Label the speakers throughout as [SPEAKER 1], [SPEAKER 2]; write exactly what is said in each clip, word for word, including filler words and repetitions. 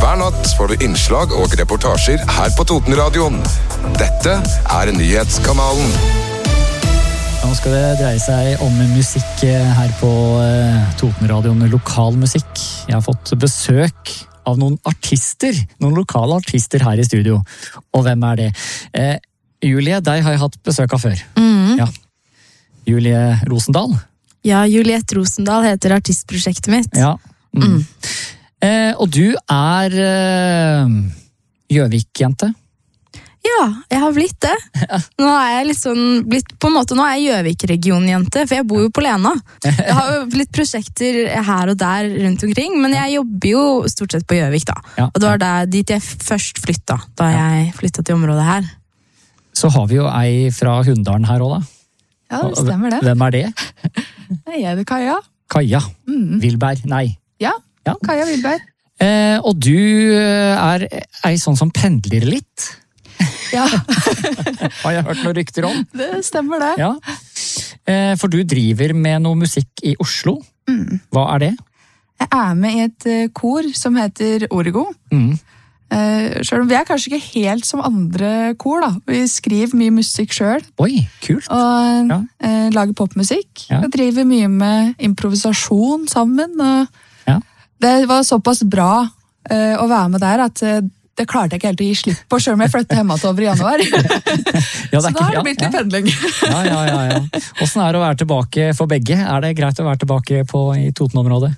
[SPEAKER 1] Hver natt får du innslag og reportasjer her på Totenradioen. Dette er nyhetskanalen.
[SPEAKER 2] Nå skal det dreie seg om musikk her på Totenradioen, lokal musikk. Jeg har fått besøk av noen artister, noen lokale artister her i studio. Og hvem er det? Eh, Julie, deg har jeg hatt besøk av før.
[SPEAKER 3] Mm.
[SPEAKER 2] Ja. Julie Rosendal.
[SPEAKER 3] Ja, Juliette Rosendal heter artistprosjektet mitt.
[SPEAKER 2] Ja. Mm. Mm. Eh, og du er eh, Gjøvik-jente.
[SPEAKER 3] Ja, jeg har blitt det. Nå er jeg litt sånn, blitt, på en måte, nå er jeg Gjøvik-region-jente, for jeg bor jo på Lena. Jeg har jo blitt prosjekter her og der rundt omkring, men jeg jobber jo stort sett på Gjøvik da.
[SPEAKER 2] Ja,
[SPEAKER 3] og det var der, dit jeg først flyttet, da jeg flyttet til området her.
[SPEAKER 2] Så har vi jo ei fra Hunndalen her også da.
[SPEAKER 4] Ja, det stemmer det.
[SPEAKER 2] Hvem er det?
[SPEAKER 4] Jeg er det Kaja.
[SPEAKER 2] Kaja.
[SPEAKER 4] Mm.
[SPEAKER 2] Vilberg, nei.
[SPEAKER 4] Ja,
[SPEAKER 2] Ja.
[SPEAKER 4] Kaja Vilberg.
[SPEAKER 2] Eh, og du er ei sånn som pendler litt.
[SPEAKER 4] Ja,
[SPEAKER 2] Har jeg hørt noen rykter om?
[SPEAKER 4] det stemmer det.
[SPEAKER 2] Ja. Eh, for du driver med noe musikk i Oslo.
[SPEAKER 4] Mm.
[SPEAKER 2] Hva er det?
[SPEAKER 4] Jeg er med i et eh, kor som heter Origo.
[SPEAKER 2] Mm.
[SPEAKER 4] Eh, selv om vi er kanskje ikke helt som andre kor da. Vi skriver mye musikk selv.
[SPEAKER 2] Oi, kult.
[SPEAKER 4] Og
[SPEAKER 2] Ja.
[SPEAKER 4] eh, lager popmusikk.
[SPEAKER 2] Ja.
[SPEAKER 4] Vi driver mye med improvisasjon sammen. Og
[SPEAKER 2] Ja.
[SPEAKER 4] det var såpass bra eh, å være med der at eh, det klarte jeg ikke helt å gi slipp på, selv om jeg flyttet hjemme til over i januar.
[SPEAKER 2] Ja, det er
[SPEAKER 4] Så da har
[SPEAKER 2] ikke-
[SPEAKER 4] det blitt
[SPEAKER 2] ja,
[SPEAKER 4] litt pendling.
[SPEAKER 2] Ja, ja, ja, ja. Hvordan er det å være tilbake for begge? Er det greit å være tilbake på, i Toten-området?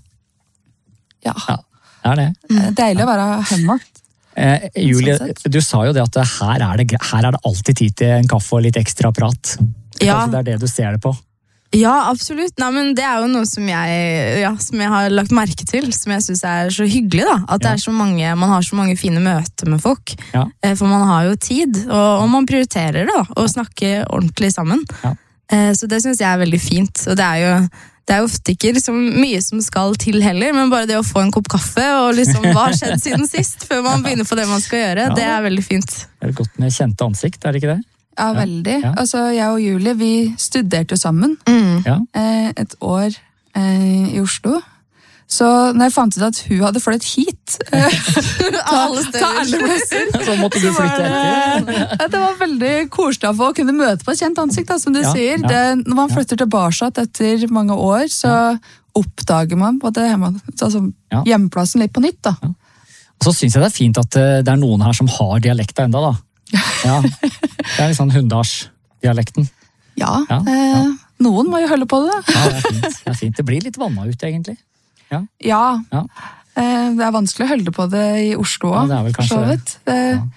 [SPEAKER 4] Ja,
[SPEAKER 2] Ja, er det.
[SPEAKER 4] det er deilig å være hjemme.
[SPEAKER 2] Eh, Julie,
[SPEAKER 4] Sånn sett.
[SPEAKER 2] du sa jo det at her er det, gre- her er det alltid tid til en kaffe og litt ekstra prat.
[SPEAKER 3] Ja.
[SPEAKER 2] Kanskje det er det du ser det på?
[SPEAKER 3] Ja, absolutt. Nei, men det er jo noe som jeg, ja, som jeg har lagt merke til, som jeg synes er så hyggelig da. At det
[SPEAKER 2] Ja.
[SPEAKER 3] er så mange, man har så mange fine møter med folk.
[SPEAKER 2] Ja.
[SPEAKER 3] Eh, For man har jo tid, og, og man prioriterer det da, å snakke ordentlig sammen.
[SPEAKER 2] Ja.
[SPEAKER 3] Eh, Så det synes jeg er veldig fint. Og det er jo, det er jo ofte ikke liksom mye som skal til heller, men bare det å få en kopp kaffe, og liksom hva har skjedd siden sist, før man begynner på det man skal gjøre,
[SPEAKER 2] Ja.
[SPEAKER 3] det er veldig fint.
[SPEAKER 2] Det er godt med kjente ansikt, er det ikke det?
[SPEAKER 4] Ja, veldig.
[SPEAKER 2] Ja.
[SPEAKER 4] Altså, jeg og Julie, vi studerte jo sammen
[SPEAKER 3] Mm.
[SPEAKER 2] Ja.
[SPEAKER 4] eh, et år eh, i Oslo. Så når jeg fant ut at hun hadde flyttet hit eh,
[SPEAKER 3] Alle
[SPEAKER 4] til alle
[SPEAKER 3] steder.
[SPEAKER 4] plasser,
[SPEAKER 2] Så måtte du
[SPEAKER 4] så var
[SPEAKER 2] flytte etter.
[SPEAKER 4] det, ja, det var veldig koselig å få kunne møte på et kjent ansikt, da, som du
[SPEAKER 2] Ja,
[SPEAKER 4] sier.
[SPEAKER 2] ja.
[SPEAKER 4] Det, når man flytter tilbake etter mange år, så oppdager man både hjemme, altså,
[SPEAKER 2] Ja.
[SPEAKER 4] hjemplassen litt på nytt. Da.
[SPEAKER 2] Og så synes jeg det er fint at eh, det er noen her som har dialekta enda da. Ja, det er litt sånn Hunndals-dialekten.
[SPEAKER 4] Ja,
[SPEAKER 2] Ja,
[SPEAKER 4] eh, noen må jo holde på det. Da.
[SPEAKER 2] Ja, det er fint. Det er fint. Det blir litt vannet ut egentlig.
[SPEAKER 4] Ja,
[SPEAKER 2] Ja.
[SPEAKER 4] eh, det er vanskelig å holde på det i Oslo
[SPEAKER 2] Ja,
[SPEAKER 4] òg,
[SPEAKER 2] det er vel
[SPEAKER 4] for
[SPEAKER 2] kanskje
[SPEAKER 4] så
[SPEAKER 2] det.
[SPEAKER 4] vidt. Det,
[SPEAKER 2] Ja.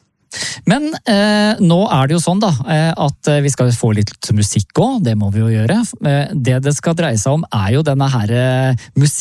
[SPEAKER 2] Men eh, nå er det jo sånn da, eh, at vi skal få litt musikk også, det må vi jo gjøre. Eh, det det skal dreie seg om er jo denne her eh, musikk